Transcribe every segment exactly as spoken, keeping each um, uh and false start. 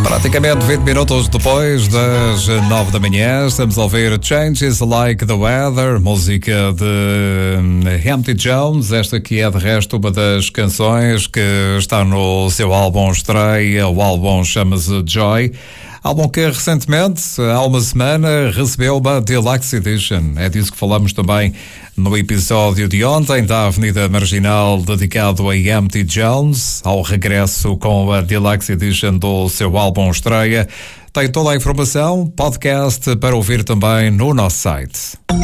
Praticamente vinte minutos depois das nove da manhã, estamos a ouvir Changes Like the Weather, música de Empty Jones. Esta aqui é de resto uma das canções que está no seu álbum estreia. O álbum chama-se Joy. Álbum que recentemente, há uma semana, recebeu uma Deluxe Edition. É disso que falamos também no episódio de ontem da Avenida Marginal, dedicado a Empty Jones, ao regresso com a Deluxe Edition do seu álbum estreia. Tem toda a informação, podcast para ouvir também no nosso site.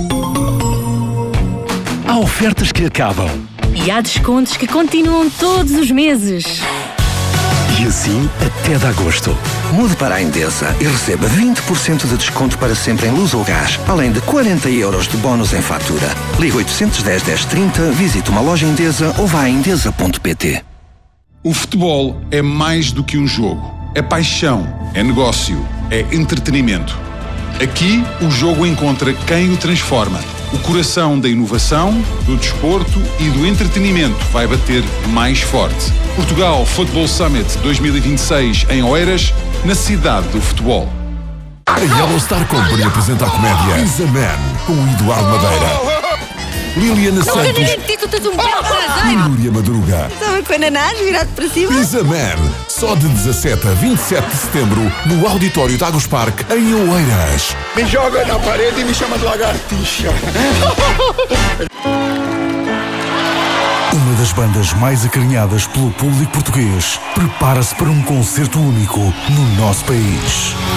Há ofertas que acabam. E há descontos que continuam todos os meses. E assim até de agosto. Mude para a Endesa e receba vinte por cento de desconto para sempre em luz ou gás, além de quarenta euros de bónus em fatura. Ligue oitocentos e dez, dez trinta, visite uma loja Endesa ou vá a endesa ponto pt. O futebol é mais do que um jogo. É paixão, é negócio, é entretenimento. Aqui, o jogo encontra quem o transforma. O coração da inovação, do desporto e do entretenimento vai bater mais forte. Portugal Football Summit dois mil e vinte e seis em Oeiras, na cidade do futebol. A Yellow Star Company apresenta a comédia Is a Man, com Eduardo Madeira, Liliana Santos e Núria Madruga. Estava com ananás virado para cima. Is a Man, só de dezassete a vinte e sete de setembro, no Auditório de Águas Parque, em Oeiras. Me joga na parede e me chama de lagartixa. Uma das bandas mais acarinhadas pelo público português prepara-se para um concerto único no nosso país.